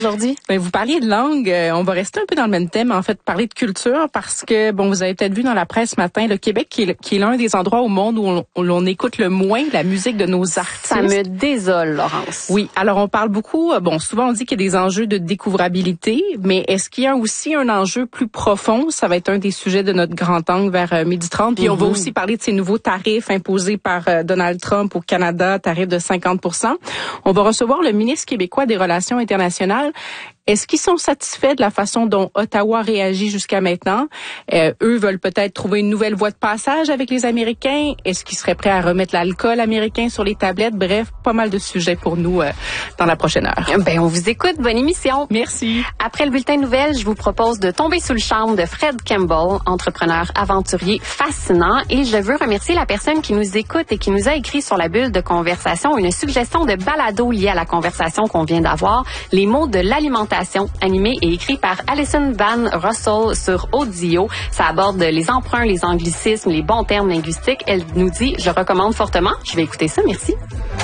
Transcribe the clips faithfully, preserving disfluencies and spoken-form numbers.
Aujourd'hui? Ben, vous parliez de langue, euh, on va rester un peu dans le même thème, en fait, parler de culture, parce que, bon, vous avez peut-être vu dans la presse ce matin, le Québec, qui est, qui est l'un des endroits au monde où on, où l'on écoute le moins la musique de nos artistes. Ça me désole, Laurence. Oui, alors on parle beaucoup, bon, souvent on dit qu'il y a des enjeux de découvrabilité, mais est-ce qu'il y a aussi un enjeu plus profond? Ça va être un des sujets de notre grand angle vers euh, midi trente. Puis mm-hmm. on va aussi parler de ces nouveaux tarifs imposés par euh, Donald Trump au Canada, tarifs de cinquante pour cent. On va recevoir le ministre québécois des Relations internationales. Est-ce qu'ils sont satisfaits de la façon dont Ottawa réagit jusqu'à maintenant? Euh, eux veulent peut-être trouver une nouvelle voie de passage avec les Américains. Est-ce qu'ils seraient prêts à remettre l'alcool américain sur les tablettes? Bref, pas mal de sujets pour nous euh, dans la prochaine heure. Ben, on vous écoute. Bonne émission. Merci. Après le bulletin de nouvelles, je vous propose de tomber sous le charme de Fred Campbell, entrepreneur aventurier fascinant. Et je veux remercier la personne qui nous écoute et qui nous a écrit sur la bulle de conversation une suggestion de balado liée à la conversation qu'on vient d'avoir. Les mots de l'alimentation, animé et écrit par Alison Van Russell sur Audio. Ça aborde les emprunts, les anglicismes, les bons termes linguistiques. Elle nous dit, je recommande fortement. Je vais écouter ça, merci.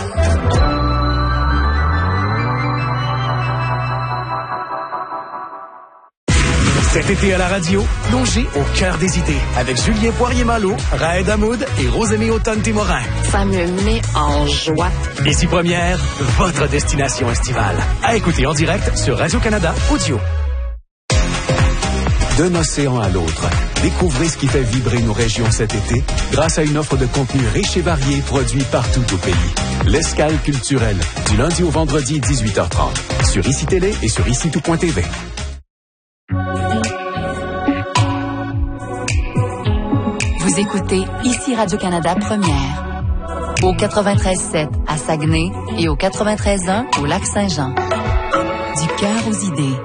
Cet été à la radio, plongez au cœur des idées avec Julien Poirier-Malo, Raed Hamoud et Rosemée Automne-Témorin. Ça me met en joie. Ici Première, votre destination estivale. À écouter en direct sur Radio-Canada Audio. D'un océan à l'autre, découvrez ce qui fait vibrer nos régions cet été grâce à une offre de contenu riche et varié produit partout au pays. L'Escale culturelle, du lundi au vendredi dix-huit heures trente, sur I C I Télé et sur ici tout point t v. Vous écoutez ici Radio-Canada Première, au quatre-vingt-treize sept à Saguenay et au quatre-vingt-treize un au Lac-Saint-Jean. Du cœur aux idées.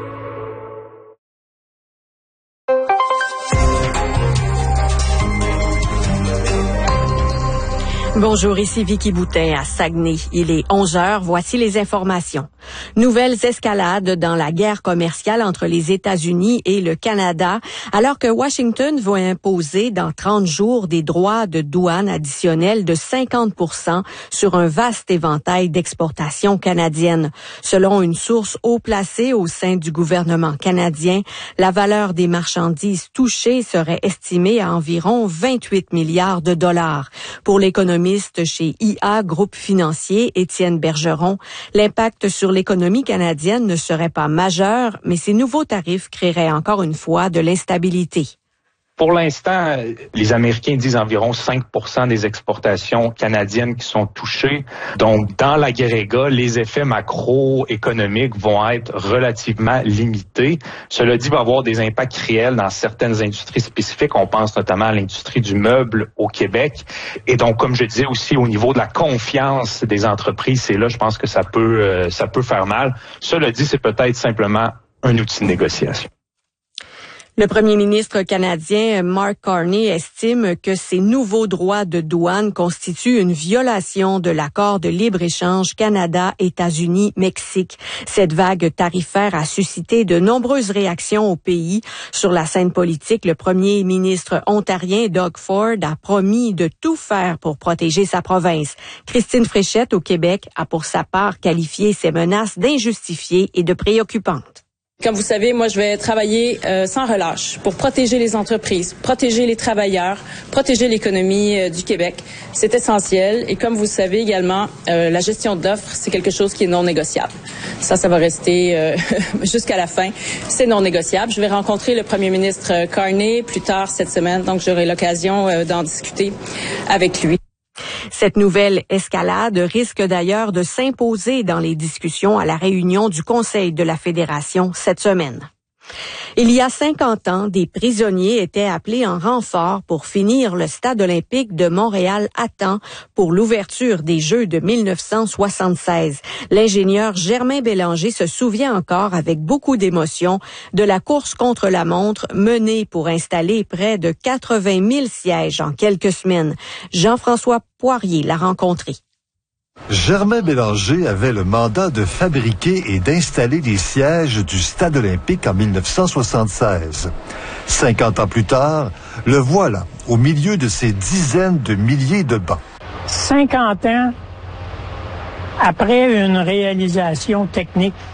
Bonjour, ici Vicky Boutin à Saguenay. Il est onze heures, voici les informations. Nouvelles escalades dans la guerre commerciale entre les États-Unis et le Canada, alors que Washington va imposer dans trente jours des droits de douane additionnels de cinquante pour cent sur un vaste éventail d'exportations canadiennes. Selon une source haut placée au sein du gouvernement canadien, la valeur des marchandises touchées serait estimée à environ vingt-huit milliards de dollars. Pour l'économie chez I A Groupe Financier, Étienne Bergeron, l'impact sur l'économie canadienne ne serait pas majeur, mais ces nouveaux tarifs créeraient encore une fois de l'instabilité. Pour l'instant, les Américains disent environ cinq pour cent des exportations canadiennes qui sont touchées. Donc, dans l'agrégat, les effets macroéconomiques vont être relativement limités. Cela dit, il va y avoir des impacts réels dans certaines industries spécifiques. On pense notamment à l'industrie du meuble au Québec. Et donc, comme je disais aussi, au niveau de la confiance des entreprises, c'est là, je pense que ça peut, euh, ça peut faire mal. Cela dit, c'est peut-être simplement un outil de négociation. Le premier ministre canadien Mark Carney estime que ces nouveaux droits de douane constituent une violation de l'accord de libre-échange Canada-États-Unis-Mexique. Cette vague tarifaire a suscité de nombreuses réactions au pays. Sur la scène politique, le premier ministre ontarien Doug Ford a promis de tout faire pour protéger sa province. Christine Fréchette, au Québec, a pour sa part qualifié ces menaces d'injustifiées et de préoccupantes. Comme vous savez, moi, je vais travailler euh, sans relâche pour protéger les entreprises, protéger les travailleurs, protéger l'économie euh, du Québec. C'est essentiel. Et comme vous le savez également, euh, la gestion d'offres, c'est quelque chose qui est non négociable. Ça, ça va rester euh, jusqu'à la fin. C'est non négociable. Je vais rencontrer le premier ministre Carney plus tard cette semaine, donc j'aurai l'occasion euh, d'en discuter avec lui. Cette nouvelle escalade risque d'ailleurs de s'imposer dans les discussions à la réunion du Conseil de la Fédération cette semaine. Il y a cinquante ans, des prisonniers étaient appelés en renfort pour finir le stade olympique de Montréal à temps pour l'ouverture des Jeux de mille neuf cent soixante-seize. L'ingénieur Germain Bélanger se souvient encore avec beaucoup d'émotion de la course contre la montre menée pour installer près de quatre-vingt mille sièges en quelques semaines. Jean-François Poirier l'a rencontré. Germain Bélanger avait le mandat de fabriquer et d'installer les sièges du Stade olympique en mille neuf cent soixante-seize. Cinquante ans plus tard, le voilà au milieu de ces dizaines de milliers de bancs. Cinquante ans après une réalisation technique